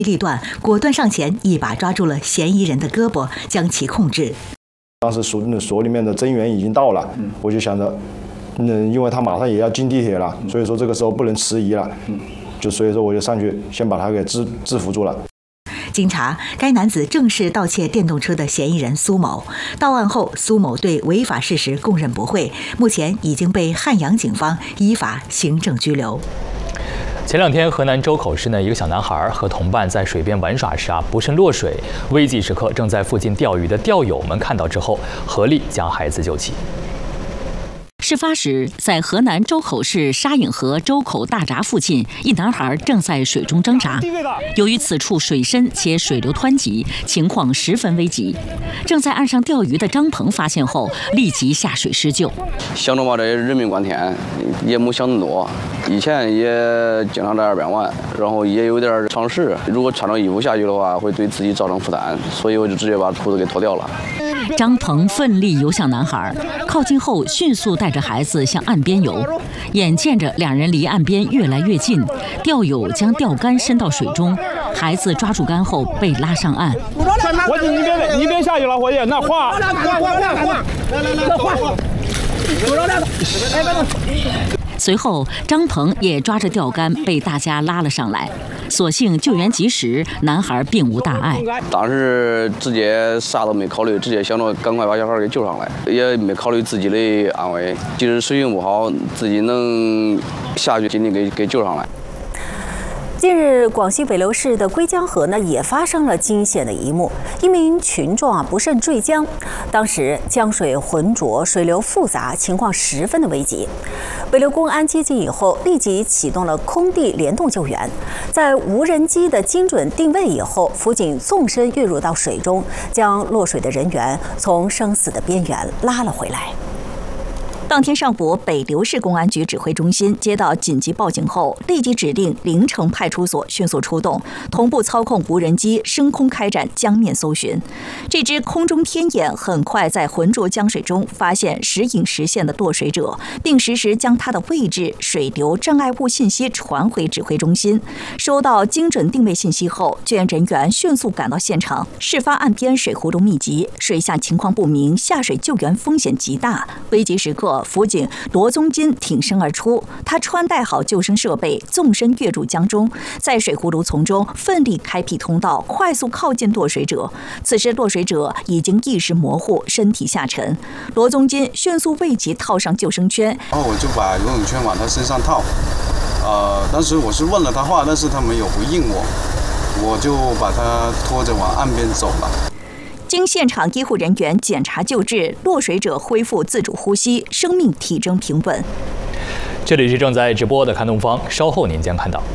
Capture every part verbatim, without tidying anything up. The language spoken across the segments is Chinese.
立断，果断上前，一把抓住了嫌疑人的胳膊，将其控制。 当时所所里面的增援已经到了，我就想着，嗯，因为他马上也要进地铁了，所以说这个时候不能迟疑了，就所以说我就上去先把他给制制服住了。 经查，该男子正是盗窃电动车的嫌疑人苏某。到案后，苏某对违法事实供认不讳，目前已经被汉阳警方依法行政拘留。 前两天，河南周口市呢，一个小男孩和同伴在水边玩耍时啊，不慎落水，危急时刻，正在附近钓鱼的钓友们看到之后，合力将孩子救起。 事发时，在河南周口市沙隐河周口大闸附近，一男孩正在水中挣扎。由于此处水深且水流湍急，情况十分危急。正在岸上钓鱼的张鹏发现后，立即下水施救。 想着把这人命关天，也没想那么多。以前也经常在二边玩，然后也有点常识。如果穿上衣服下去的话，会对自己造成负担，所以我就直接把裤子给脱掉了。 张鹏奋力游向男孩，靠近后迅速带着孩子向岸边游。眼见着两人离岸边越来越近，钓友将钓竿伸到水中，孩子抓住竿后被拉上岸。 伙计，你别你别下去了，伙计，那划划划划划，来来来，划划，有着两个，哎，别动。 随后，张鹏也抓着钓竿被大家拉了上来。所幸救援及时，男孩并无大碍。 当时直接啥都没考虑，直接想着赶快把小孩给救上来，也没考虑自己的安危。即使水性不好，自己能下去尽力给给救上来。 近日，广西北流市的归江河呢也发生了惊险的一幕，一名群众啊不慎坠江，当时江水浑浊，水流复杂，情况十分的危急。北流公安接警以后，立即启动了空地联动救援，在无人机的精准定位以后，辅警纵身跃入到水中，将落水的人员从生死的边缘拉了回来。 当天上午，北流市公安局指挥中心接到紧急报警后，立即指令临城派出所迅速出动，同步操控无人机升空开展江面搜寻。这只空中天眼很快在浑浊江水中发现时隐时现的落水者，并实时将他的位置、水流、障碍物信息传回指挥中心。收到精准定位信息后，救援人员迅速赶到现场。事发岸边水湖中密集，水下情况不明，下水救援风险极大。危急时刻，辅警罗宗金挺身而出，他穿戴好救生设备，纵身跃入江中，在水葫芦丛中奋力开辟通道，快速靠近落水者。此时落水者已经意识模糊，身体下沉。罗宗金迅速为其套上救生圈， 然后我就把游泳圈往他身上套。呃，当时我是问了他话，但是他没有回应我，我就把他拖着往岸边走了。 经现场医护人员检查救治，落水者恢复自主呼吸，生命体征平稳。 这里是正在直播的看东方，稍后您将看到。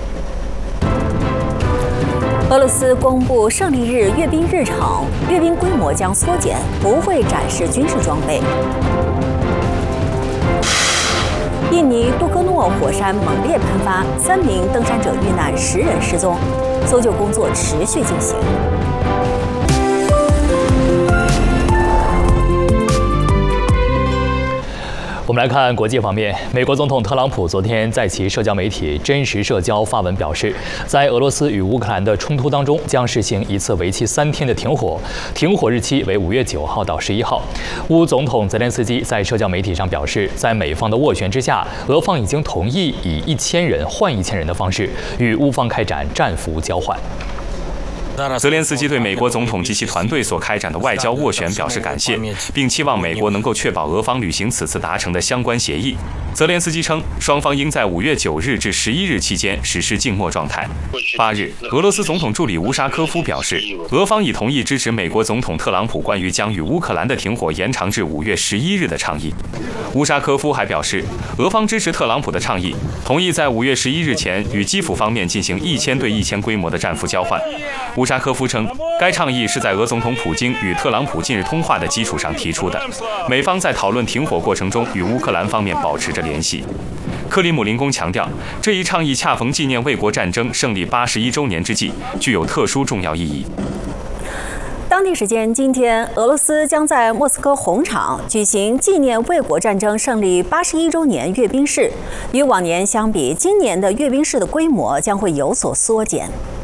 俄罗斯公布胜利日阅兵日程，阅兵规模将缩减，不会展示军事装备。印尼杜科诺火山猛烈喷发，三名登山者遇难，十人失踪，搜救工作持续进行。 我们来看国际方面，美国总统特朗普昨天在其社交媒体真实社交发文表示，在俄罗斯与乌克兰的冲突当中，将实行一次为期三天的停火，停火日期为五月九号到十一号。乌总统泽连斯基在社交媒体上表示，在美方的斡旋之下，俄方已经同意以一千人换一千人的方式与乌方开展战俘交换。 泽连斯基对美国总统及其团队所开展的外交斡旋表示感谢，并期望美国能够确保俄方履行此次达成的相关协议。泽连斯基称，双方应在五月九日至十一日期间实施静默状态。八日，俄罗斯总统助理乌沙科夫表示，俄方已同意支持美国总统特朗普关于将与乌克兰的停火延长至五月十一日的倡议。乌沙科夫还表示，俄方支持特朗普的倡议，同意在五月十一日前与基辅方面进行一千对一千规模的战俘交换。乌沙科夫称，该倡议是在俄总统普京与特朗普近日通话的基础上提出的。美方在讨论停火过程中与乌克兰方面保持着联系。克里姆林宫强调，这一倡议恰逢纪念卫国战争胜利八十一周年之际，具有特殊重要意义。 当地时间今天，俄罗斯将在莫斯科红场举行纪念卫国战争胜利八十一周年阅兵式。与往年相比，今年的阅兵式的规模将会有所缩减。